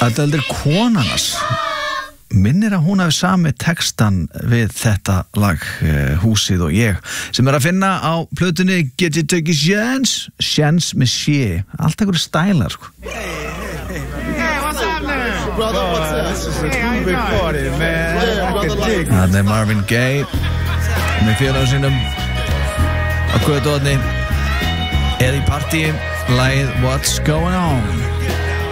Adele er konarnas. Minnir að hún hafi sami textan við þetta lag, Húsið og ég, sem að finna á plötunni Get You Take a Chance, Chance með sé. Allt einhverju stælar, sko. Brother, what's up? This is a cool big party, man. I can dig it. Það Marvin Gaye með félagum sínum á Götuhorni eða í partíi, lagið What's Going On.